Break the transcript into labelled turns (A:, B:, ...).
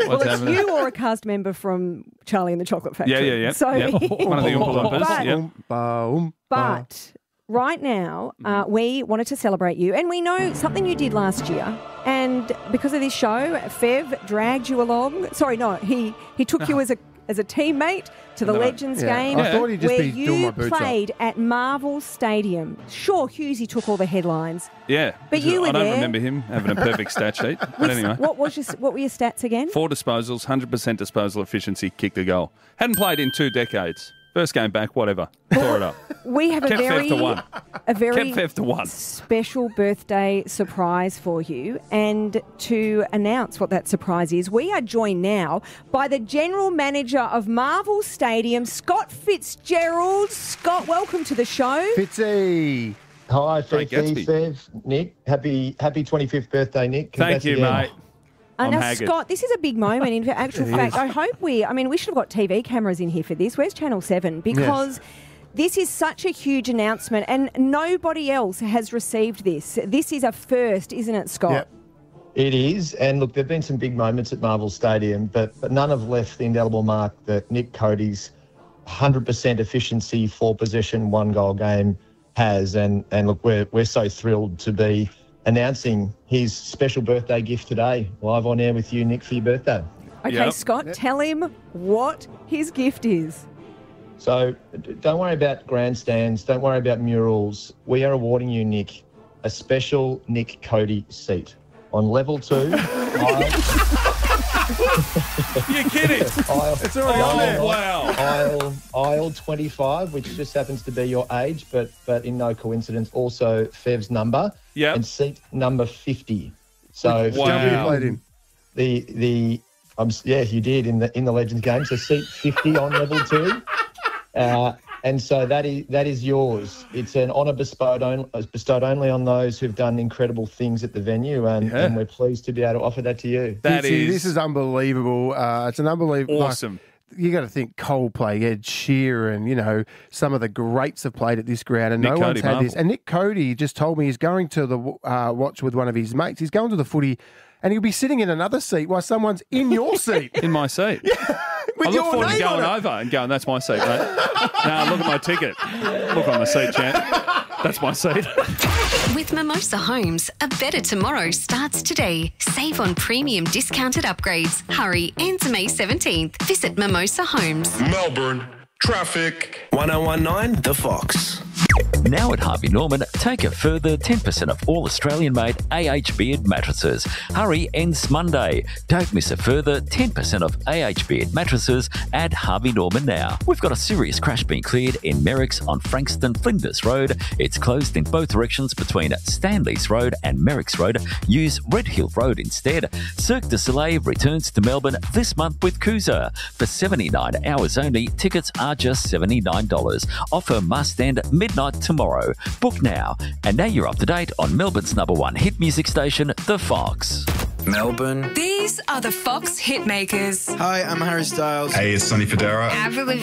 A: Well, it's
B: happening?
A: you or a cast member from Charlie and the Chocolate Factory.
B: Yeah.
A: So,
B: One of the Oompa Loompas.
A: But-
B: Yeah.
A: But right now, we wanted to celebrate you. And we know something you did last year. And because of this show, Fev dragged you along. Sorry, no, he took you as a teammate to the Legends game
C: I thought he'd just
A: where
C: be doing my
A: you
C: boots
A: played at Marvel Stadium. Sure, Hughesy took all the headlines.
B: Yeah.
A: But you were
B: I don't
A: there.
B: remember him having a perfect stat sheet. But anyway.
A: What were your stats again?
B: 4 disposals, 100% disposal efficiency, kicked a goal. Hadn't played in 2 decades. First game back, whatever. Tore it up.
A: We have
B: Kept Fev to 1.
A: a very
B: Kept Fev to 1.
A: special birthday surprise for you. And to announce what that surprise is, we are joined now by the General Manager of Marvel Stadium, Scott Fitzgerald. Scott, welcome to the show.
C: Fitzy.
D: Hi,
B: Great Gatsby.
D: Fev, Nick. Happy 25th birthday, Nick.
B: Thank you,
D: again.
B: mate. I'm
A: Now,
B: haggard.
A: Scott, this is a big moment. In actual fact, I hope we should have got TV cameras in here for this. Where's Channel 7? Because this is such a huge announcement and nobody else has received this. This is a first, isn't it, Scott?
C: Yep.
D: It is, and look, there have been some big moments at Marvel Stadium, but none have left the indelible mark that Nick Cody's 100% efficiency, 4-possession, 1-goal game has. And look, we're so thrilled to be announcing his special birthday gift today, live on air with you, Nick, for your birthday.
A: Okay,
B: Yep.
A: Scott, tell him what his gift is.
D: So don't worry about grandstands, don't worry about murals. We are awarding you, Nick, a special Nick Cody seat on level 2.
B: You're kidding.
C: It's already on there.
B: Wow.
D: Aisle 25, which just happens to be your age, but in no coincidence, also Fev's number.
B: Yep.
D: And seat number 50. So
B: Wow.
C: Jump you played in.
D: you did in the Legends game. So seat 50 on level 2. And so that is yours. It's an honour bestowed only on those who've done incredible things at the venue, and we're pleased to be able to offer that to you.
C: This is unbelievable. It's an unbelievable.
B: Awesome.
C: You got to think Coldplay, Ed Sheeran, some of the greats have played at this ground, and
B: Nick
C: no
B: Cody,
C: one's had
B: Marvel.
C: this. And Nick Cody just told me he's going to the watch with one of his mates. He's going to the footy, and he'll be sitting in another seat while someone's in your seat.
B: In my seat.
C: With
B: I look
C: your
B: forward to
C: name
B: going
C: on it.
B: over and going, that's my seat, mate. Now look at my ticket. Look on the seat, champ. That's my seat.
E: With Mimosa Homes, a better tomorrow starts today. Save on premium discounted upgrades. Hurry, ends May 17th. Visit Mimosa Homes.
F: Melbourne, traffic.
G: 1019 The Fox.
H: Now at Harvey Norman, take a further 10% off all Australian-made AH Beard mattresses. Hurry, ends Monday. Don't miss a further 10% off AH Beard mattresses at Harvey Norman now. We've got a serious crash being cleared in Merricks on Frankston Flinders Road. It's closed in both directions between Stanleys Road and Merricks Road. Use Red Hill Road instead. Cirque du Soleil returns to Melbourne this month with Cruiser. For 79 hours only, tickets are just $79. Offer must end midnight tomorrow. Book now. And now you're up to date on Melbourne's #1 hit music station, The Fox.
G: Melbourne.
I: These are the Fox Hitmakers.
G: Hi, I'm Harry Styles.
F: Hey, it's Sonny Fodera.
I: Avril